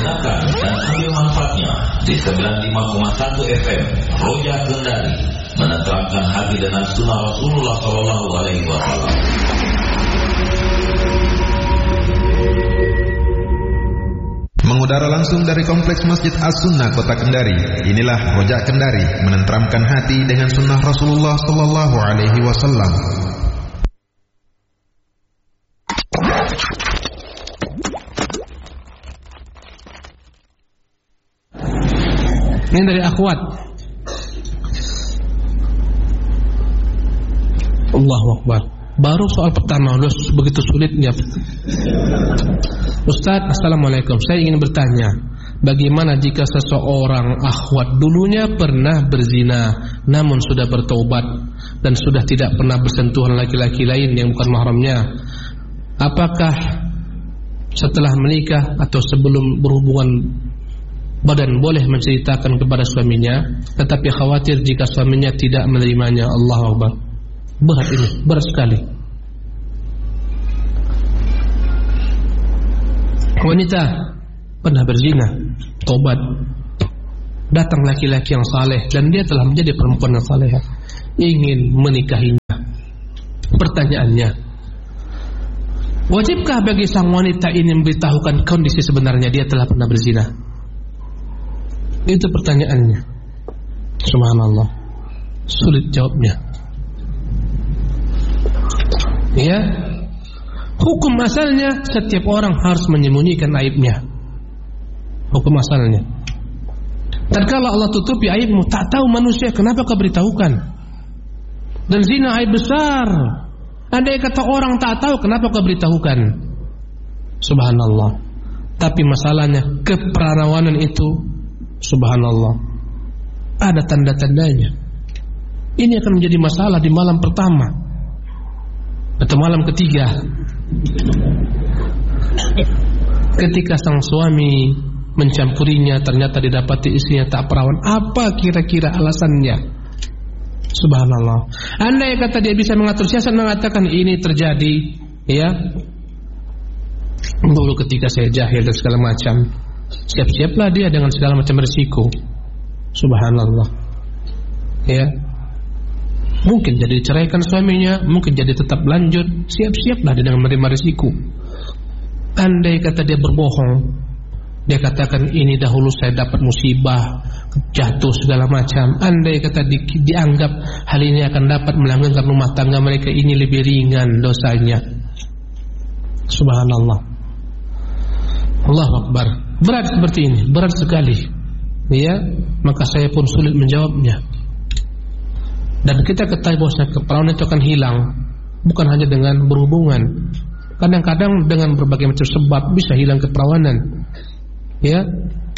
Gunakan dan ambil manfaatnya di 95,1 FM Roja Kendari, menenteramkan hati dengan sunnah Rasulullah SAW. Mengudara langsung dari Kompleks Masjid As-Sunnah Kota Kendari. Inilah Roja Kendari, menenteramkan hati dengan sunnah Rasulullah SAW. Ini dari akhwat. Allahu Akbar. Baru soal pertama udah begitu sulitnya. Ustaz, Assalamualaikum. Saya ingin bertanya, bagaimana jika seseorang akhwat dulunya pernah berzina, namun sudah bertaubat dan sudah tidak pernah bersentuhan laki-laki lain yang bukan mahramnya? Apakah setelah menikah atau sebelum berhubungan badan boleh menceritakan kepada suaminya, tetapi khawatir jika suaminya tidak menerimanya? Allahu Akbar. Berat ini, berat sekali. Wanita pernah berzina, tobat, datang laki-laki yang saleh dan dia telah menjadi perempuan yang saleh, ingin menikahinya. Pertanyaannya, wajibkah bagi sang wanita ini memberitahukan kondisi sebenarnya dia telah pernah berzina? Itu pertanyaannya. Subhanallah, sulit jawabnya. Ya, hukum asalnya setiap orang harus menyembunyikan aibnya. Hukum asalnya. Dan kalau Allah tutupi aibmu, tak tahu manusia, kenapa kau beritahukan? Dan zina aib besar. Andai kata orang tak tahu, kenapa kau beritahukan? Subhanallah. Tapi masalahnya keperawanan itu, subhanallah, ada tanda-tandanya. Ini akan menjadi masalah di malam pertama atau malam ketiga, ketika sang suami mencampurinya, ternyata didapati istrinya tak perawan. Apa kira-kira alasannya? Subhanallah. Andai kata dia bisa mengatur siasat, mengatakan ini terjadi, ya, dulu ketika saya jahil dan segala macam, siap-siaplah dia dengan segala macam risiko. Subhanallah. Ya, mungkin jadi diceraikan suaminya, mungkin jadi tetap lanjut. Siap-siaplah dia dengan menerima risiko. Andai kata dia berbohong, dia katakan ini dahulu saya dapat musibah, jatuh segala macam. Andai kata dianggap hal ini akan dapat melanggengkan rumah tangga mereka, ini lebih ringan dosanya. Subhanallah. Allahu Akbar. Berat seperti ini, berat sekali. Ya, maka saya pun sulit menjawabnya. Dan kita ketahui bahwa keperawanan itu akan hilang, bukan hanya dengan berhubungan. Kadang-kadang dengan berbagai macam sebab bisa hilang keperawanan. Ya.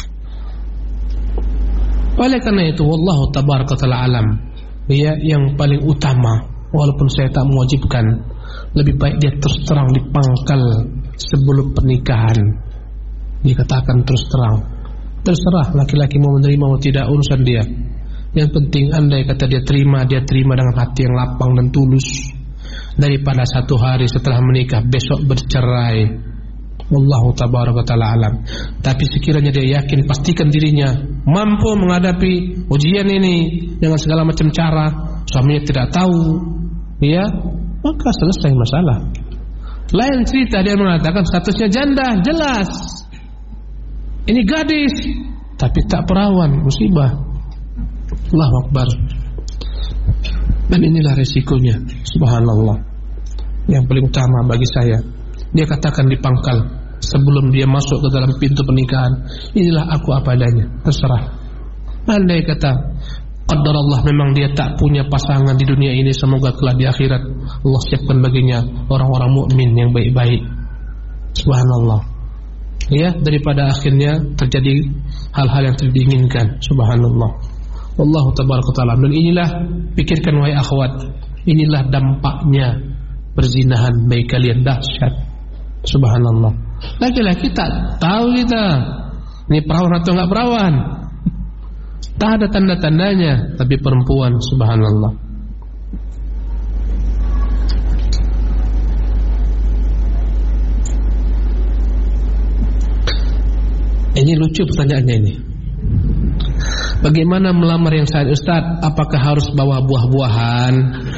Oleh karena itu, wallahu tabaraka ta'ala alam. Ya, yang paling utama, walaupun saya tak mewajibkan, lebih baik dia terus terang dipangkal sebelum pernikahan. Dikatakan terus terang. Terserah laki-laki mau menerima atau tidak, urusan dia. Yang penting andai kata dia terima dengan hati yang lapang dan tulus, daripada satu hari setelah menikah besok bercerai. Wallahu tabaraka ta'ala alam. Tapi sekiranya dia yakin, pastikan dirinya mampu menghadapi ujian ini dengan segala macam cara, suaminya tidak tahu, ya, maka selesai masalah. Lain cerita dia mengatakan statusnya janda, jelas. Ini gadis tapi tak perawan, musibah. Allahu Akbar. Dan inilah resikonya, subhanallah. Yang paling utama bagi saya, dia katakan dipangkal sebelum dia masuk ke dalam pintu pernikahan. Inilah aku apa adanya, terserah. Andai kata qadar Allah memang dia tak punya pasangan di dunia ini, semoga kelak di akhirat Allah siapkan baginya orang-orang mukmin yang baik-baik. Subhanallah. Ya, daripada akhirnya terjadi hal-hal yang tidak diinginkan. Subhanallah. Wallahu tabaraka ta'ala. Dan inilah, pikirkan wahai akhwat, inilah dampaknya perzinahan bagi kalian, dahsyat. Subhanallah. Laki-laki tak tahu kita ini perawan atau enggak perawan, tak ada tanda-tandanya. Tapi perempuan, subhanallah, Ini lucu pertanyaannya ini. Bagaimana melamar yang sahih Ustaz? Apakah harus bawa buah-buahan?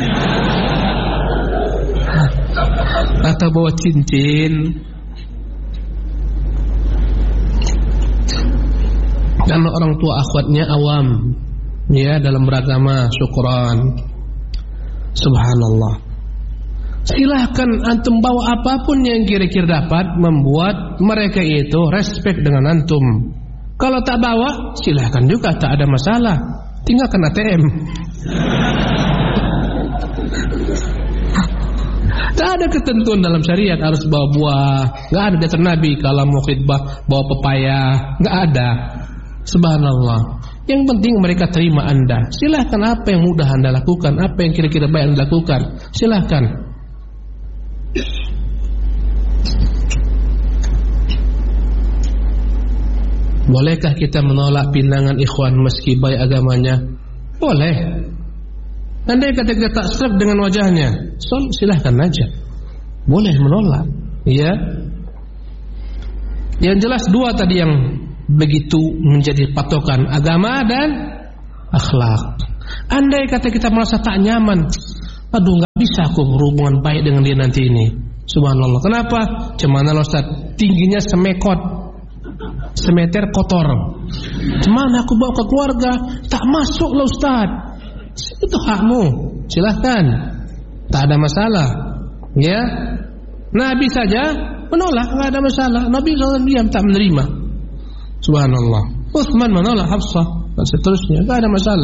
Atau bawa cincin? Karena orang tua akhwatnya awam, ya, dalam beragama, syukran. Subhanallah. Silahkan antum bawa apapun yang kira-kira dapat membuat mereka itu respect dengan antum. Kalau tak bawa, silahkan juga, tak ada masalah. Tinggalkan ATM. Tak ada ketentuan dalam syariat harus bawa buah. Gak ada dasar Nabi kalau mau khidbah bawa pepaya. Gak ada. Subhanallah. Yang penting mereka terima Anda. Silahkan apa yang mudah Anda lakukan, apa yang kira-kira baik Anda lakukan, silahkan. Bolehkah kita menolak pinangan ikhwan meski baik agamanya? Boleh. Andai kata kita tak serap dengan wajahnya, silahkan aja. Boleh menolak, ya. Yang jelas dua tadi yang begitu menjadi patokan, agama dan akhlak. Andai kata kita merasa tak nyaman, aduh nggak bisa aku berhubungan baik dengan dia nanti ini. Subhanallah. Kenapa? Cemana loh Ustaz? Tingginya semeter kotor. Cemana aku bawa ke keluarga? Tak masuk loh Ustaz. Itu hakmu. Silahkan. Tak ada masalah. Ya. Nabi saja menolak, nggak ada masalah. Nabi kalau diam tak menerima. Subhanallah. Utsman menolak Hafsah dan seterusnya, tak ada masalah.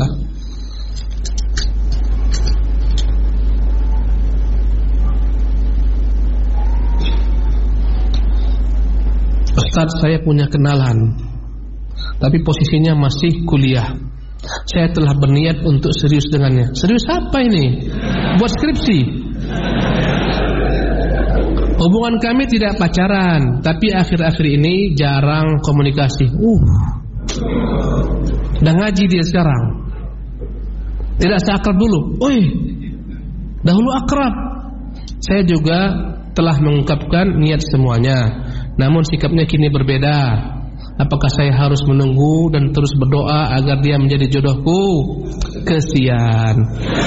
Ustaz, saya punya kenalan, tapi posisinya masih kuliah. Saya telah berniat untuk serius dengannya. Serius apa ini? Buat skripsi. Hubungan kami tidak pacaran, tapi akhir-akhir ini jarang komunikasi. Dah ngaji dia sekarang. Tidak seakrab dulu. Dahulu akrab. Saya juga telah mengungkapkan niat semuanya, namun sikapnya kini berbeda. Apakah saya harus menunggu dan terus berdoa agar dia menjadi jodohku? Kesian.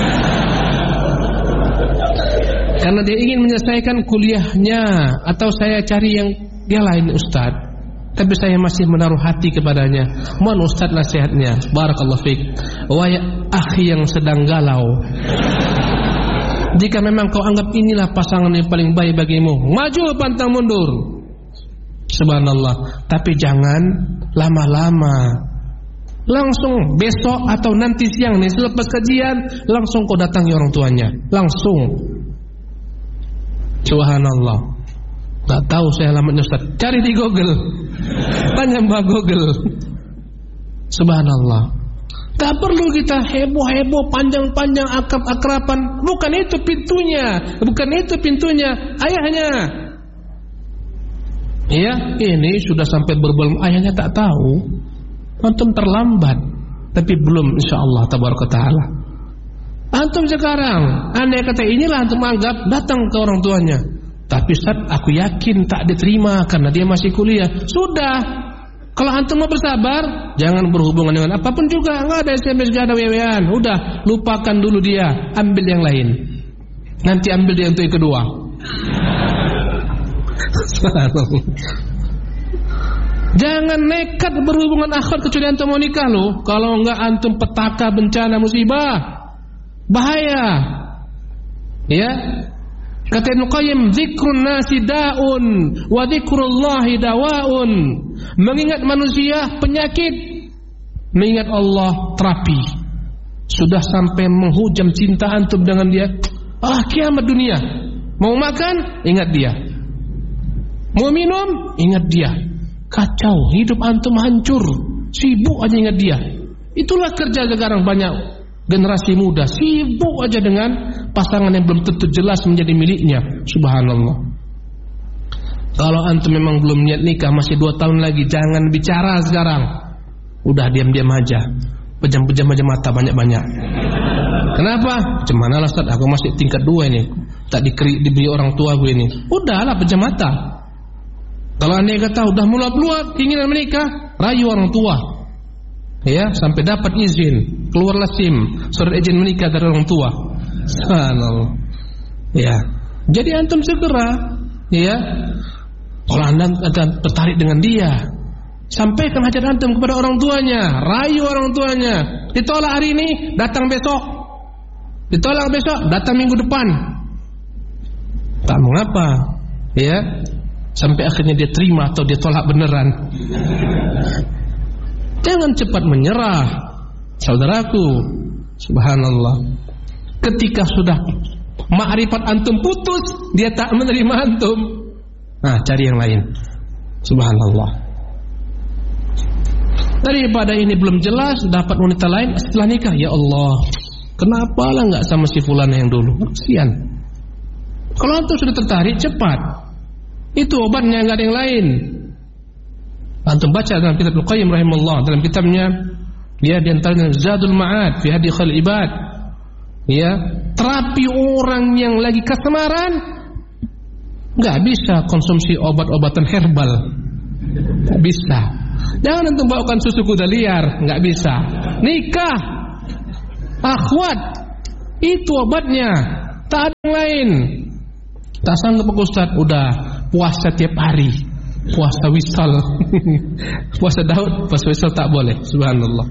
Karena dia ingin menyelesaikan kuliahnya, atau saya cari yang dia lain Ustaz. Tapi saya masih menaruh hati kepadanya. Mohon Ustaz nasihatnya. Barakallahu fiik. Wahai akhi yang sedang galau, jika memang kau anggap inilah pasangan yang paling baik bagimu, maju pantang mundur. Subhanallah. Tapi jangan lama-lama. Langsung besok atau nanti siang nih, selepas kajian, langsung kau datangi orang tuanya. Langsung. Subhanallah. Tak tahu saya alamatnya Ustaz. Cari di Google. Tanya Mbak Google. Subhanallah. Tak perlu kita heboh-heboh panjang-panjang akrab-akraban. Bukan itu pintunya. Bukan itu pintunya. Ayahnya. Ya, ini sudah sampai berbulan. Ayahnya tak tahu. Antum terlambat. Tapi belum insyaallah tabaraka taala. Antum sekarang, andai kata inilah antum anggap, datang ke orang tuanya. Tapi Ustaz, aku yakin tak diterima karena dia masih kuliah. Sudah. Kalau antum mau bersabar, jangan berhubungan dengan apapun juga. Enggak ada SMS, enggak ada WA-an. Udah, lupakan dulu dia, ambil yang lain. Nanti ambil dia untuk yang kedua. Jangan nekat berhubungan akhwat kecuali antum mau nikah loh. Kalau enggak antum petaka bencana musibah. Bahaya. Ya. Kata Ibnu Qayyim, zikrun nasi da'un wa zikrullahi dawa'un. Mengingat manusia penyakit, mengingat Allah terapi. Sudah sampai menghujam cinta antum dengan dia, kiamat dunia. Mau makan, ingat dia. Mau minum, ingat dia. Kacau, hidup antum hancur. Sibuk aja ingat dia. Itulah kerja sekarang banyak generasi muda, sibuk aja dengan pasangan yang belum tentu jelas menjadi miliknya. Subhanallah. Kalau antum memang belum niat nikah, masih 2 tahun lagi, jangan bicara sekarang. Udah diam-diam aja, pejam-pejam aja mata banyak-banyak. Kenapa? Cemana lah Ustaz, aku masih tingkat 2 ini, tak diberi orang tua gue ini. Udahlah, pejam mata. Kalau andai kata udah meluap-luap keinginan menikah, rayu orang tua. Ya, sampai dapat izin, keluarlah SIM, surat izin menikah dari orang tua. Subhanallah. Ya. Jadi antum segera, ya, kalau anda akan tertarik dengan dia, sampaikan hajat antum kepada orang tuanya, rayu orang tuanya. Ditolak hari ini, datang besok. Ditolak besok, datang minggu depan. Tak mengapa, ya, sampai akhirnya dia terima atau dia tolak beneran. Jangan cepat menyerah, saudaraku. Subhanallah. Ketika sudah ma'rifat antum putus, dia tak menerima antum, nah cari yang lain. Subhanallah. Daripada ini belum jelas, dapat wanita lain setelah nikah, ya Allah, kenapa lah nggak sama si fulan yang dulu? Kasihan. Kalau antum sudah tertarik, cepat. Itu obatnya, nggak ada yang lain. Antum baca dalam kitab Al-Qayyim rahimahullah, dalam kitabnya, ya, di antaranya Zadul Ma'ad fi Hadi Khairul Ibad. Ya, terapi orang yang lagi kasmaran, nggak bisa konsumsi obat-obatan herbal, nggak bisa. Jangan antum bawakan susu kuda liar, nggak bisa. Nikah, akhwat, itu obatnya, tak ada yang lain. Tak sanggup Pak Ustaz, udah puasa tiap hari, puasa wisal, puasa Daud, puasa wisal tak boleh. Subhanallah.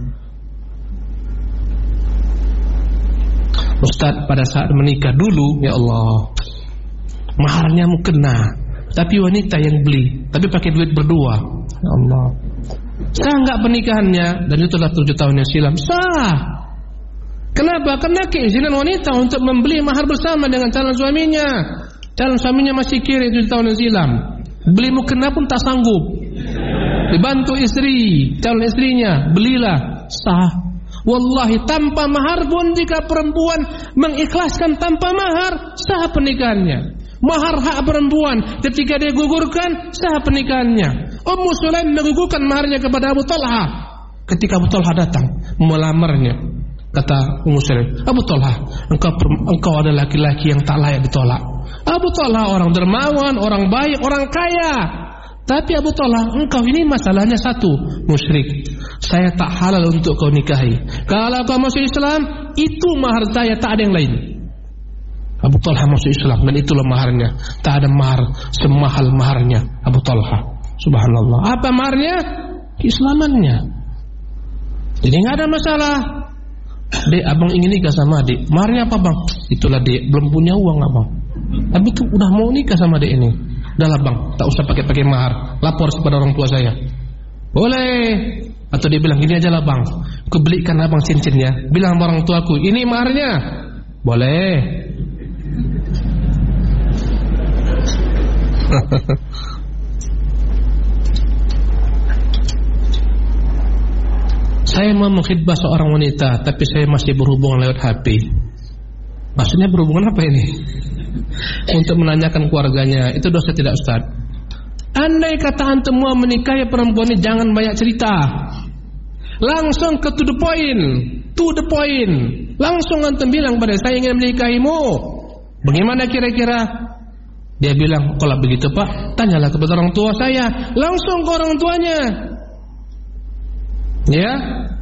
Ustaz, pada saat menikah dulu, ya Allah, maharnya mukena, tapi wanita yang beli, tapi pakai duit berdua. Ya Allah, sah nggak pernikahannya? Dan itu adalah 7 tahun yang silam. Sah. Kenapa? Karena keizinan wanita untuk membeli mahar bersama dengan calon suaminya. Calon suaminya masih kiri 7 tahun yang silam. Beli mukena pun tak sanggup. Dibantu istri, calon istrinya, belilah. Sah. Wallahi, tanpa mahar pun jika perempuan mengikhlaskan tanpa mahar, sah pernikahannya. Mahar hak perempuan, ketika dia gugurkan, sah pernikahannya. Ummu Sulaim menggugurkan maharnya kepada Abu Talha. Ketika Abu Talha datang melamarnya, kata Ummu Sulaim, Abu Talha, engkau adalah laki-laki yang tak layak ditolak. Abu Talha orang dermawan, orang baik, orang kaya. Tapi Abu Talha, engkau ini masalahnya satu, musyrik. Saya tak halal untuk kau nikahi. Kalau kau masuk Islam, itu mahar saya, tak ada yang lain. Abu Talha masuk Islam dan itulah maharnya. Tak ada mahar semahal maharnya Abu Talha. Subhanallah. Apa maharnya? Keislamannya. Jadi nggak ada masalah. Dek, abang ingin nikah sama adik. Maharnya apa bang? Itulah dek, belum punya uang abang. Tapi itu udah mau nikah sama dek ini. Udahlah bang, tak usah pakai mahar. Lapor kepada orang tua saya. Boleh. Atau dia bilang, gini aja lah bang, aku belikan abang cincinnya. Bilang sama orang tuaku, ini maharnya. Boleh. Saya mau mengkhidbah seorang wanita, tapi saya masih berhubungan lewat HP. Maksudnya berhubungan apa ini? Untuk menanyakan keluarganya, itu dosa tidak Ustaz? Andai kata antum mau menikahi perempuan ini, jangan banyak cerita. Langsung ke to the point. To the point. Langsung antum bilang pada saya ingin menikahimu. Bagaimana kira-kira? Dia bilang, kalau begitu Pak, tanyalah kepada orang tua saya. Langsung ke orang tuanya. Ya.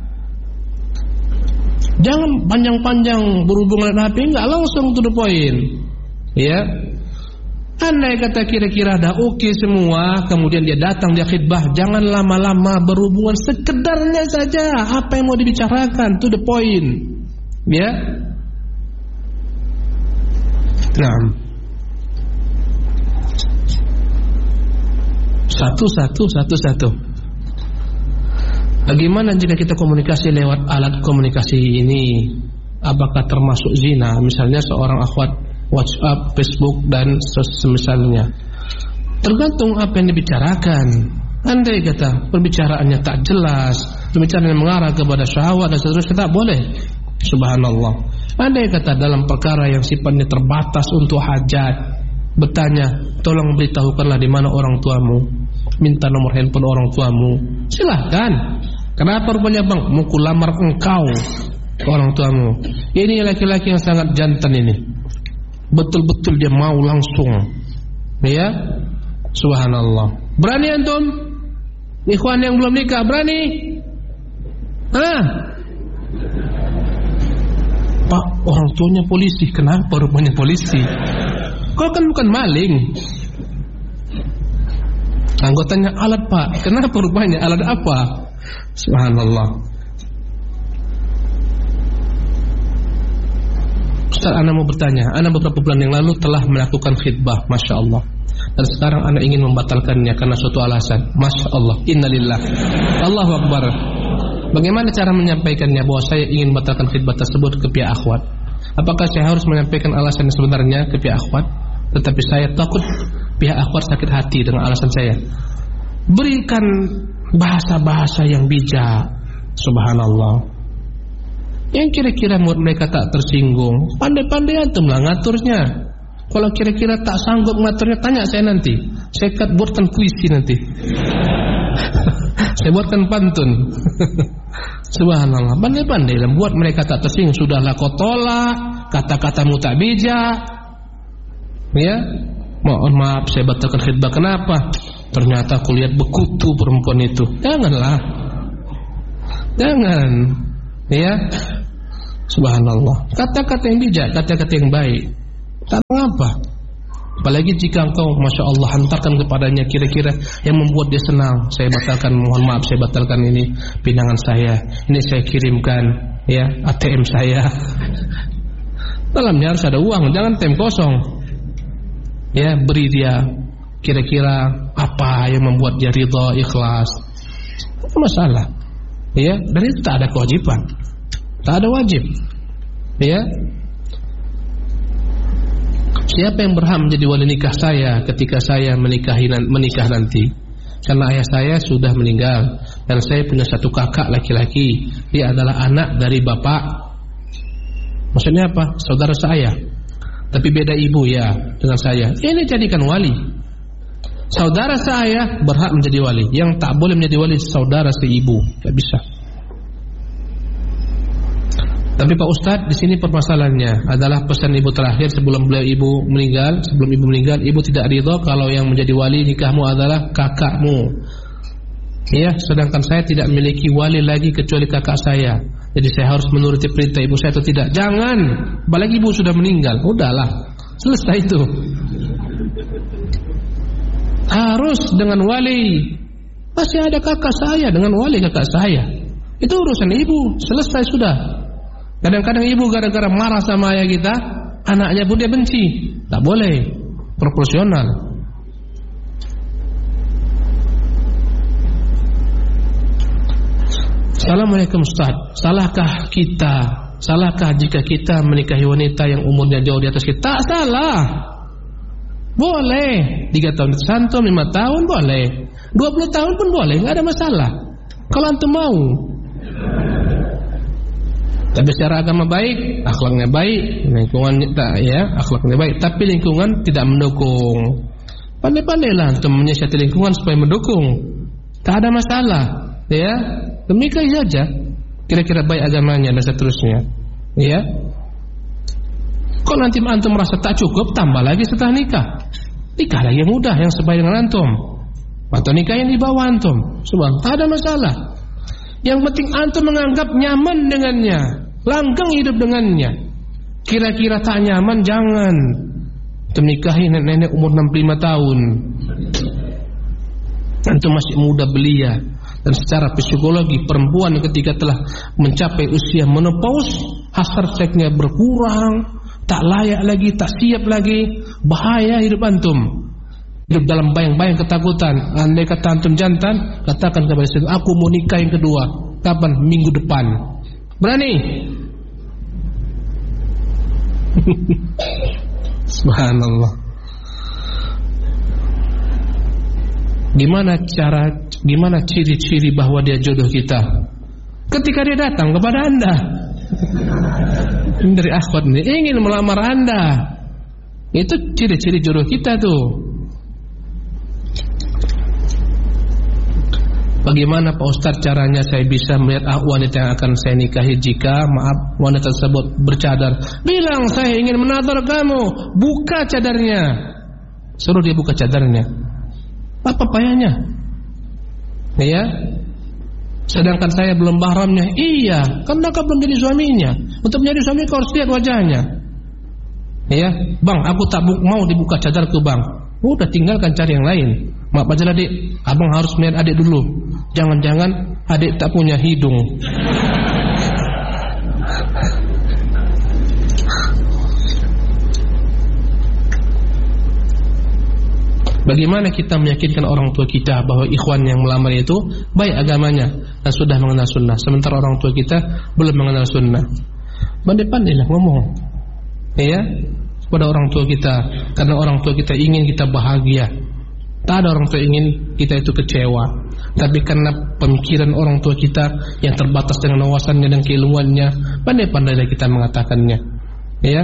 Jangan panjang-panjang berhubungan dengan HP, enggak, langsung to the point. Ya. Andai kata kira-kira dah oke semua, kemudian dia datang, dia khidbah, jangan lama-lama berhubungan, sekedarnya saja apa yang mau dibicarakan, to the point. Ya. Nah. Satu. Bagaimana jika kita komunikasi lewat alat komunikasi ini? Apakah termasuk zina? Misalnya seorang akhwat WhatsApp, Facebook dan semisalnya. Tergantung apa yang dibicarakan. Andai kata perbicaraannya tak jelas, pembicaraan yang mengarah kepada syahwat dan seterusnya, tak boleh. Subhanallah. Andai kata dalam perkara yang sifatnya terbatas untuk hajat, bertanya, tolong beritahukanlah di mana orang tuamu, minta nomor handphone orang tuamu, silahkan. Kenapa rupanya bang? Mau kulamar engkau ke orang tuamu. Ini laki-laki yang sangat jantan ini. Betul-betul dia mau langsung. Ya, subhanallah. Berani antum? Ikhwan yang belum nikah berani? Pak, orang tuanya polisi. Kenapa rupanya polisi? Kau kan bukan maling. Anggotanya alat, Pak. Kenapa rupanya alat apa? Subhanallah. Ustaz, ana mau bertanya. Ana beberapa bulan yang lalu telah melakukan khidbah, Masya Allah. Dan sekarang ana ingin membatalkannya karena suatu alasan. Masya Allah. Innalillah. Allahu Akbar. Bagaimana cara menyampaikannya bahwa saya ingin membatalkan khidbah tersebut ke pihak akhwat? Apakah saya harus menyampaikan alasan yang sebenarnya ke pihak akhwat? Tetapi saya takut pihak akhwat sakit hati dengan alasan saya. Berikan bahasa-bahasa yang bijak. Subhanallah. Yang kira-kira murid mereka tak tersinggung, pandai-pandai antum lah ngaturnya. Kalau kira-kira tak sanggup ngaturnya, tanya saya nanti. Saya buatkan puisi nanti. Saya buatkan pantun. Subhanallah. Pandai-pandai lah buat mereka tak tersinggung. Sudahlah kau tolak, kata-katamu tak bijak. Ya, mohon maaf saya batalkan khidbah. Kenapa? Ternyata aku lihat bekutu perempuan itu. Janganlah. Jangan. Ya. Subhanallah. Kata-kata yang bijak, kata-kata yang baik. Tak mengapa. Apalagi jika engkau Masya Allah hantarkan kepadanya kira-kira yang membuat dia senang. Saya batalkan, mohon maaf saya batalkan ini pinangan saya. Ini saya kirimkan, ya, ATM saya. Dalamnya harus ada uang, jangan ATM kosong. Ya, beri dia kira-kira apa yang membuat dia ridha, ikhlas. Tidak masalah. Ya, dan itu tak ada kewajiban. Tak ada wajib. Ya. Siapa yang berhak menjadi wali nikah saya ketika saya menikah nanti? Karena ayah saya sudah meninggal dan saya punya satu kakak laki-laki. Dia adalah anak dari bapak. Maksudnya apa? Saudara saya. Tapi beda ibu ya dengan saya. Ini jadikan wali. Saudara saya berhak menjadi wali. Yang tak boleh menjadi wali saudara seibu. Tidak bisa. Tapi Pak Ustadz, di sini permasalahannya adalah pesan ibu terakhir sebelum ibu meninggal. Sebelum ibu meninggal, ibu tidak ridho kalau yang menjadi wali nikahmu adalah kakakmu. Ya, sedangkan saya tidak memiliki wali lagi kecuali kakak saya. Jadi saya harus menuruti perintah ibu saya atau tidak? Jangan. Apalagi ibu sudah meninggal. Udahlah, selesai itu. Harus dengan wali. Masih ada kakak saya dengan wali kakak saya. Itu urusan ibu. Selesai sudah. Kadang-kadang ibu gara-gara marah sama ayah kita, anaknya pun dia benci. Tak boleh. Proporsional. Assalamualaikum Ustaz. Salahkah jika kita menikahi wanita yang umurnya jauh di atas kita? Tak salah. Boleh. 3 tahun santum, 5 tahun boleh. 20 tahun pun boleh, enggak ada masalah. Kalau antum mau. Tapi secara agama baik, akhlaknya baik, lingkungan ya, akhlaknya baik, tapi lingkungan tidak mendukung. Pandai-pandailah untuk menyiasati lingkungan supaya mendukung. Tak ada masalah, ya. Demikian saja. Kira-kira baik agamanya dan seterusnya. Ya. Kalau nanti antum merasa tak cukup, tambah lagi setelah nikah. Nikah lagi yang mudah, yang sesuai dengan antum. Atau nikah yang di bawah antum. Subhanallah, tak ada masalah. Yang penting antum menganggap nyaman dengannya, langgeng hidup dengannya. Kira-kira tak nyaman, jangan. Nikahi nenek-nenek umur 65 tahun. Antum masih muda belia. Dan secara psikologi perempuan ketika telah mencapai usia menopause, hasrat seksnya berkurang, tak layak lagi, tak siap lagi. Bahaya hidup antum. Hidup dalam bayang-bayang ketakutan. Andai kata antum jantan, katakan kepada saya, aku mau nikah yang kedua. Kapan? Minggu depan. Berani? Subhanallah. Gimana ciri-ciri bahwa dia jodoh kita? Ketika dia datang kepada Anda dari akhwat ini, ingin melamar Anda. Itu ciri-ciri jodoh kita tuh. Bagaimana Pak Ustadz caranya saya bisa melihat wanita yang akan saya nikahi jika wanita tersebut bercadar? Bilang saya ingin menadar kamu, buka cadarnya. Suruh dia buka cadarnya. Apa payahnya? Ya. Sedangkan saya belum mahramnya. Iya, karena kau belum jadi suaminya. Untuk menjadi suami kau harus lihat wajahnya. Ya, bang, aku tak mau dibuka cadarku, bang. Udah tinggalkan cari yang lain. Maaf aja lah, Dik, abang harus melihat adik dulu. Jangan-jangan adik tak punya hidung. Bagaimana kita meyakinkan orang tua kita bahwa ikhwan yang melamar itu baik agamanya dan sudah mengenal sunnah, sementara orang tua kita belum mengenal sunnah? Pandai-pandailah ngomong, ya, kepada orang tua kita, karena orang tua kita ingin kita bahagia. Tak ada orang tua ingin kita itu kecewa. Tapi karena pemikiran orang tua kita yang terbatas dengan wawasannya dan keilmuannya, pandai-pandailah kita mengatakannya, ya.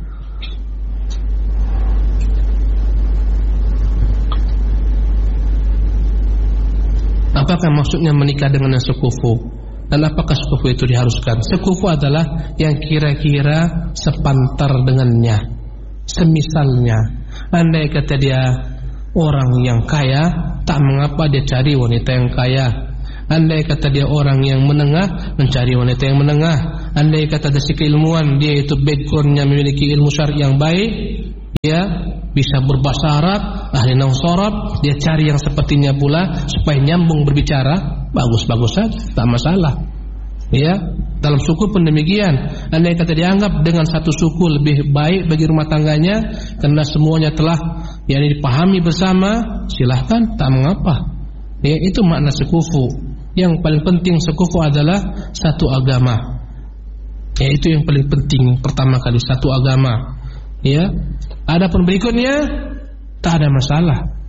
Apakah maksudnya menikah dengan yang sekufu? Dan apakah sekufu itu diharuskan? Sekufu adalah yang kira-kira sepantar dengannya. Semisalnya, andai kata dia orang yang kaya, tak mengapa dia cari wanita yang kaya. Andai kata dia orang yang menengah, mencari wanita yang menengah. Andai kata dari keilmuan dia itu backgroundnya memiliki ilmu syar'i yang baik, dia bisa berbahasa Arab, ahli nahwu sharaf, dia cari yang sepertinya pula supaya nyambung berbicara, bagus-bagus saja, tak masalah. Ya, dalam suku pun demikian. Andai kata dianggap dengan satu suku lebih baik bagi rumah tangganya karena semuanya telah dipahami bersama, silahkan, tak mengapa. Ya, itu makna sekufu. Yang paling penting sekufu adalah satu agama. Ya, itu yang paling penting pertama kali, satu agama. Ya, adapun berikutnya tak ada masalah.